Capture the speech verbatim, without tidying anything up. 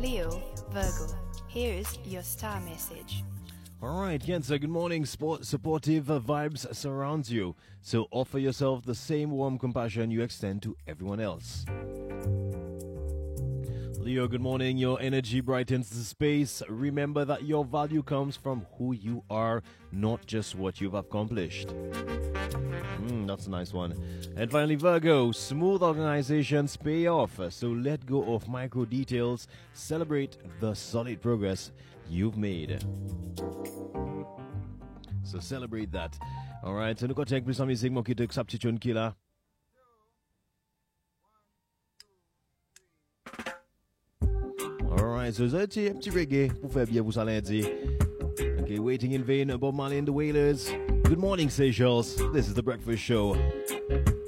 Leo, Virgo, here's your star message. All right, Cancer, good morning. Sport, supportive uh, vibes surrounds you. So offer yourself the same warm compassion you extend to everyone else. Leo, good morning. Your energy brightens the space. Remember that your value comes from who you are, not just what you've accomplished. Mm, that's a nice one. And finally, Virgo, smooth organizations pay off. So let go of micro details. Celebrate the solid progress you've made. So celebrate that. All right, so nous allons check plus en musique, mon kit de substitution qui là. All right, so c'est un petit, un petit reggae pour faire bien pour ça lundi. Okay, Waiting in Vain, Bob Marley and the Wailers. Good morning, Seychelles. This is The Breakfast Show.